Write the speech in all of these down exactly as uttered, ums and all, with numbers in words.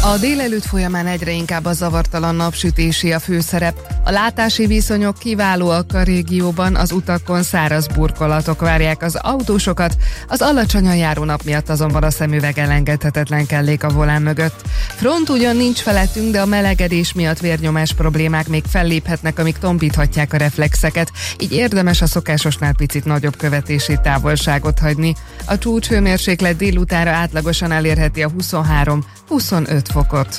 A délelőtt folyamán egyre inkább a zavartalan napsütési a főszerep. A látási viszonyok kiválóak a régióban, az utakon száraz burkolatok várják az autósokat, az alacsonyan járó nap miatt azonban a szemüveg elengedhetetlen kellék a volán mögött. Front ugyan nincs felettünk, de a melegedés miatt vérnyomás problémák még felléphetnek, amik tompíthatják a reflexeket, így érdemes a szokásosnál picit nagyobb követési távolságot hagyni. A csúcshőmérséklet délutára átlagosan elérheti a huszonhárom-huszonöt fokot.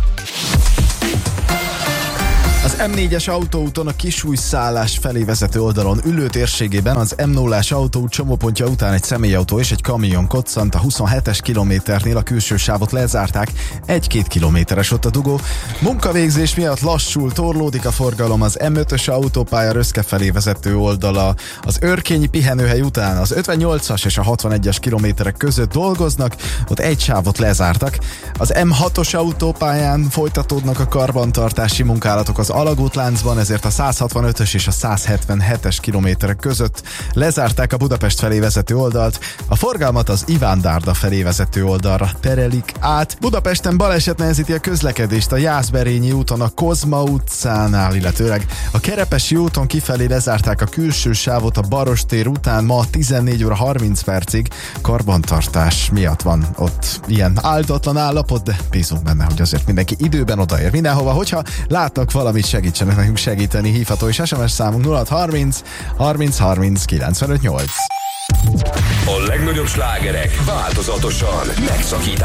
Az em négyes autóúton a Kisújszállás felé vezető oldalon Üllő térségében az em nullás autóút csomópontja után egy személyautó és egy kamion koccant, a huszonhetes kilométernél a külső sávot lezárták, egy-két kilométeres ott a dugó. Munkavégzés miatt lassul, torlódik a forgalom az em ötös autópálya Röszke felé vezető oldala. Az Örkényi pihenőhely után az ötvennyolcas és a hatvanegyes kilométerek között dolgoznak, ott egy sávot lezártak. Az em hatos autópályán folytatódnak a karbantartási munkálatok az alagútláncban, ezért a száz hatvanötös és a száz hetvenhetes kilométerek között lezárták a Budapest felé vezető oldalt. A forgalmat az Iván Dárda felé vezető oldalra terelik át. Budapesten baleset nehezíti a közlekedést a Jászberényi úton a Kozma utcánál, illetőleg a Kerepesi úton kifelé lezárták a külső sávot a Barostér után ma tizennégy óra harminc percig. Karbantartás miatt van ott ilyen áldatlan állapot, de bízunk benne, hogy azért mindenki időben odaér mindenhova. Hogyha látnak valamit, segítsenek nekünk segíteni, hívható és es em es számunk nulla harminc harminc harminc kilencvenöt nyolc. A legnagyobb slágerek változatosan megszakítás